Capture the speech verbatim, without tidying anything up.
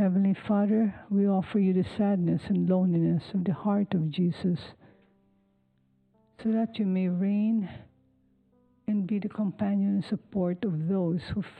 Heavenly Father, we offer you the sadness and loneliness of the heart of Jesus, so that you may reign and be the companion and support of those who